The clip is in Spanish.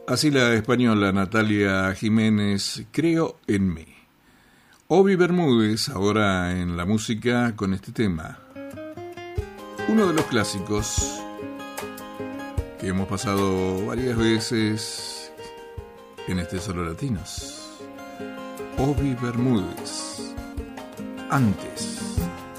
Así la española Natalia Jiménez, Creo en mí. Obi Bermúdez, ahora en la música con este tema. Uno de los clásicos que hemos pasado varias veces en este Solo Latinos. Obi Bermúdez, Antes.